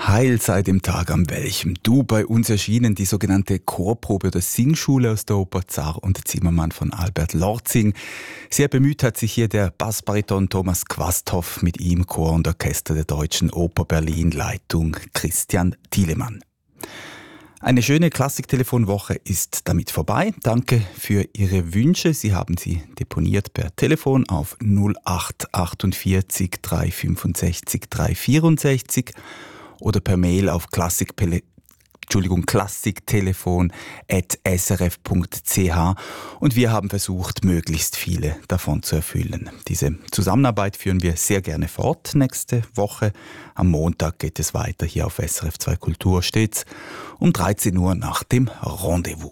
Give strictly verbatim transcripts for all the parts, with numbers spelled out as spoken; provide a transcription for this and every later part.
Heil sei dem Tag, an welchem du bei uns erschienen, die sogenannte Chorprobe oder Singschule aus der Oper Zar und Zimmermann von Albert Lorzing. Sehr bemüht hat sich hier der Bassbariton Thomas Quasthoff, mit ihm Chor und Orchester der Deutschen Oper Berlin, Leitung Christian Thielemann. Eine schöne Klassik-Telefon-Woche ist damit vorbei. Danke für Ihre Wünsche. Sie haben sie deponiert per Telefon auf null acht achtundvierzig drei fünfundsechzig drei vierundsechzig oder per Mail auf Klassik, Entschuldigung, klassiktelefon at s r f punkt c h, und wir haben versucht, möglichst viele davon zu erfüllen. Diese Zusammenarbeit führen wir sehr gerne fort nächste Woche. Am Montag geht es weiter hier auf S R F zwei Kultur, stets um dreizehn Uhr nach dem Rendezvous.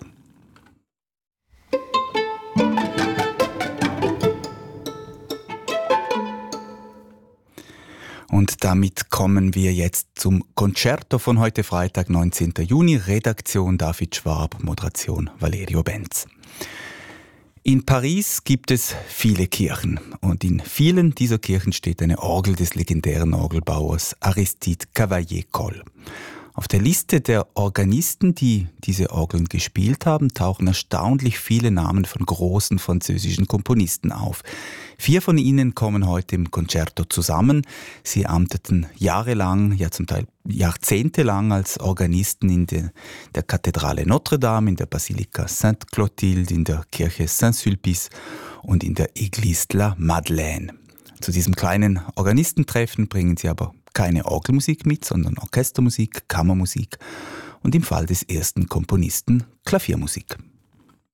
Und damit kommen wir jetzt zum Concerto von heute Freitag, neunzehnten Juni. Redaktion David Schwab, Moderation Valerio Benz. In Paris gibt es viele Kirchen und in vielen dieser Kirchen steht eine Orgel des legendären Orgelbauers Aristide Cavaillé-Coll. Auf der Liste der Organisten, die diese Orgeln gespielt haben, tauchen erstaunlich viele Namen von großen französischen Komponisten auf. Vier von ihnen kommen heute im Concerto zusammen. Sie amteten jahrelang, ja zum Teil jahrzehntelang als Organisten in der, der Kathedrale Notre Dame, in der Basilika Sainte-Clotilde, in der Kirche Saint-Sulpice und in der Église de la Madeleine. Zu diesem kleinen Organistentreffen bringen sie aber keine Orgelmusik mit, sondern Orchestermusik, Kammermusik und im Fall des ersten Komponisten Klaviermusik.